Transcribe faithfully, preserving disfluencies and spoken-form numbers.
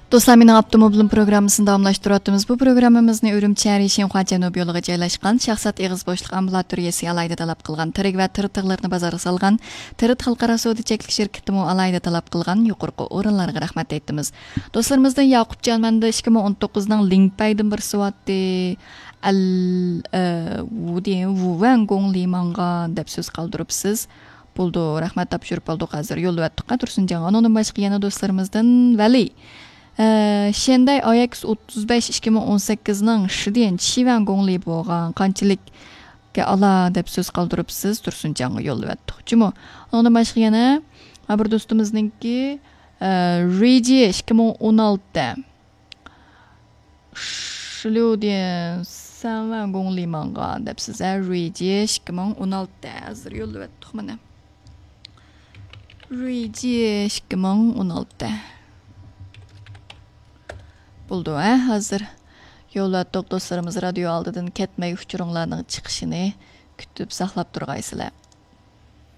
Dostlar, mening Avtomobilim programmasini davomlashtiryapmiz. Bu programmamizni Urumchi Shenhua Janubiy yo'liga joylashgan, shaxsat eg'iz bo'shliq ambulatoriyasi alayda talab qilgan, tirik va tirtiqlarni bozorga solgan, Tirit xalqaro savdo cheklik shirkati mo alayda talab qilgan yuqorqi o'rinlarga rahmat aytamiz. Do'stlarimizdan Yaqubjon menda ikki ming o'n to'qqiz ning Linkpaydan bir suvatdi al wudi wuvan gongli manga deb so'z qoldiribsiz. Bo'ldi, rahmat topshirib oldik hozir. Yo'l vatdiqqa Tursunjon. Onun boshqa yana do'stlarimizdan Vali Shenday Ajax o'ttiz besh ikki ming o'n sakkiz ning Shiden Chivan gongli bo'lgan qanchalikka ala deb so'z qoldiribsiz Tursunjonga yo'l vatdiq. Chimo, undan boshqa yana bir do'stimizningki Regi ikki ming o'n olti Shlyuden Sanvan gongli manga deb siz Regi ikki ming o'n olti hozir yo'l vatdiq mana. Regi ikki ming o'n olti Buldu, ha, hazır yo'llatdik do'stlarimiz radio oldidan ketmay uçurumlarning chiqishini kutib saqlab turgaysizlar.